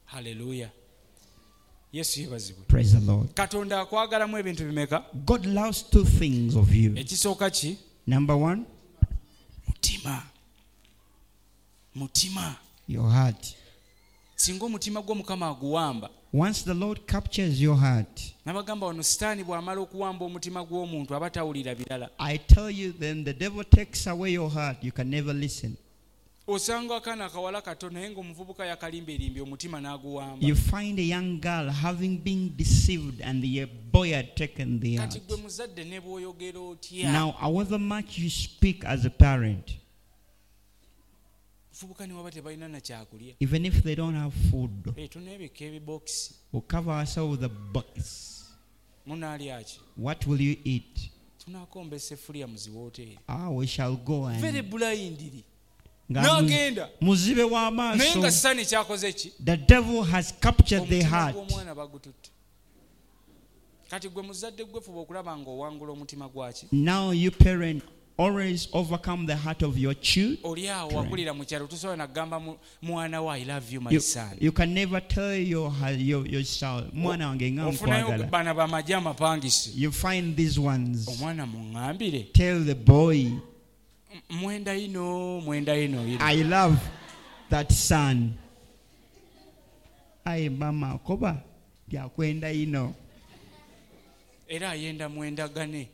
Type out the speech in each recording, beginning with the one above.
Hallelujah. Yesu yebazibwe. Praise the Lord. Katonda akwagalamu ebintu bimeka? God loves two things of you. Ekisooka ki? Number one, mutima. Your heart. Singa omutima gwo Mukama aguwamba. Once the Lord captures your heart, Nabagamba wano sitaani bw'amala okuwamba omutima gw'omuntu aba tawulira birala. I tell you, then the devil takes away your heart. You can never listen. Osanga akaana akawala kato naye ng'omuvubuka yakalimbirimbye omutima n'aguwamba. You find a young girl having been deceived and the boy had taken the heart. Kati gwe muzadde ne bw'oyogera otya? Now, however much you speak as a parent, Fubuka ne waba tebalina na kyakulya. even if they don't have food, Tuneebeka ebibokisi. we'll cover ourselves with a box. Munaalya ki? What will you eat? Tunaakombesa effuliya mu zi wooteri. We shall go Very and blindly. nga N'agenda. muzibe Naye nga w'amaaso. sitaani kyakoze ki? The devil has captured the Omutima heart. gw'omwana bagututte. Kati gwe muzadde gwe fuba okulaba ng'owangula omutima gwaki? Now you parent always overcome the heart of your children. Oli awo wakulira mu kyalo tosobola na kugamba mwana wo I love you my son. You can never tell your child, mwana wange nga Ofunayo nkwagala. bana bamagye amapangisi. You find these ones. Omwana muŋŋambire. Tell the boy, Mwenda ino. I love that son. Aye mama koba byakwenda ino. Era ayenda mwendagane.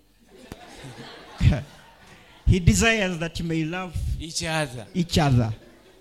He desires that you may love Each other. each other.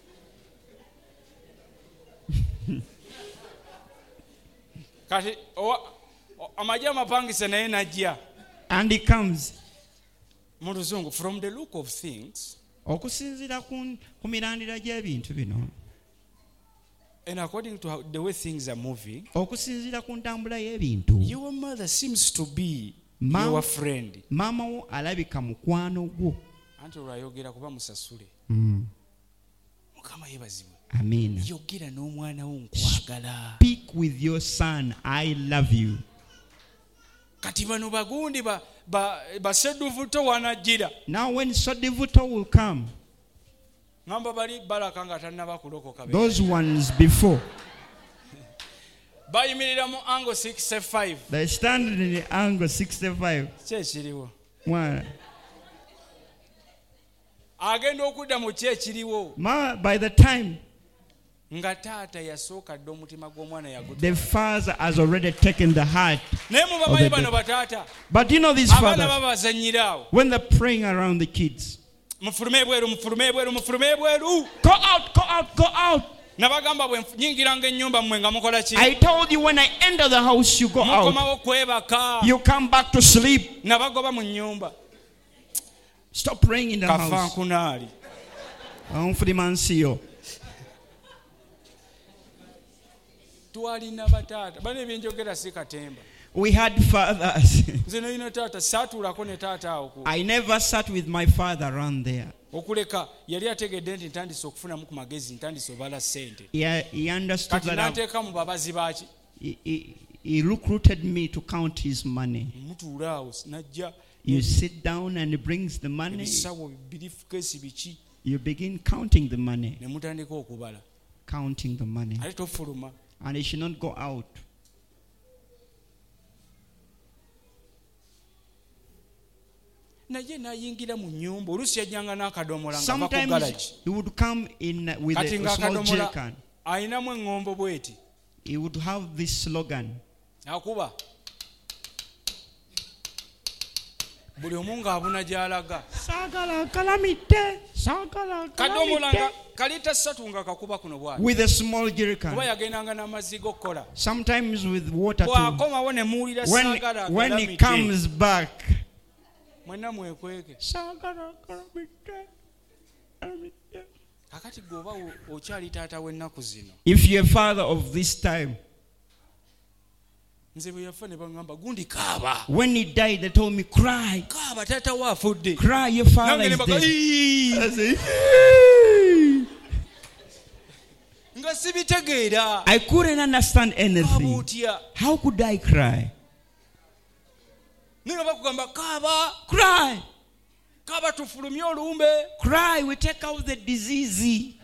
Kati amagye amapangisa naye najja. And he comes. Mu Luzungu, from the look of things Okusinziira ku mirandira gy'ebintu bino. and according to the way things are moving, Okusinziira ku ntambula y'ebintu. your mother seems to be Mom. your friend. Maama wo alabika mukwano gwo. Anti olwayogera kuba musasule. Mukama yebazibwe. Amen. Yogera n'omwana wo nkwagala. Speak with your son, I love you. Kati bano bagundi baseduvuto wanajjira. Now when Sodivuto will come, Ngamba bali balaka nga tannaba kulokoka. those ones before, Bayimirira mu angle 65. they stand in the angle 65. Kyekiriwo. Mwana. Agenda okudda mu kyekiriwo. By the time Nga taata yasooka dda omutima gw'omwana yagutwala. the father has already taken the heart. Naye mu bamanyi bano bataata. But you know these Abaana fathers, babazannyira awo. when they're praying around the kids, Mufulume ebweru. go out, go out, go out. Nabagamba bwe nyingiranga ennyumba mmwe nga mukola ki? I told you when I enter the house, you go out. Mukomawo kwebaka. You come back to sleep. Nabagoba mu nnyumba. Stop praying in the house. Kafankunaali. Onfulimansiyo. Twalina bataata. Bano ebyenjogera si katemba. We had fathers. Nze nalina taata saatuulako ne taata awo. I never sat with my father around there. Okuleka yali ategedde nti ntandise okufunamu ku magezi ntandise obala ssente. He understood Kati that n'anteeka mu babazi baaki. he recruited me to count his money. Mutuula awo najja. You sit down and he brings the money. Ebisawo briefcase biki. You begin counting the money. Ne mutandika okubala. Counting the money. Ate tofuluma. And he should not go out. Naye n'ayingira mu nnyumba oluusi yajjanga n'akadomola nga va ku Sometimes garage. he would come in with Kati a nga small akadomola jerrycan. ayinamu eŋŋombo bweti. He would have this slogan. Akuba. Buli omu ng'abuna gy'alaga. Sagala kalamite. Sagala Kadomola nga kalamite. kalita ssatu nga kakuba kuno bw'ati. With a small Kuba jerrycan. yagendanga n'amazzi g'okkola. Sometimes with water too. Bw'akomawo ne muwulira saagala When he agalamite. comes back. Mwenna mwekweke. Sagala kalamite. Kalamite. Kakati gwoba okyali taata w'ennaku zino. If you're a father of this time. Nze bwe yafa ne baŋŋamba gundi kaaba. When he died, they told me, cry. Kaaba taata wo afudde. Cry, your father Nange ne is baga, dead. "Iiii." I say, Nga sibitegeera. I couldn't understand Kaaba anything. otya. How could I cry? Naye bakugamba kaaba. Cry. Kaaba tufulumye olumbe. Cry. We take out the disease.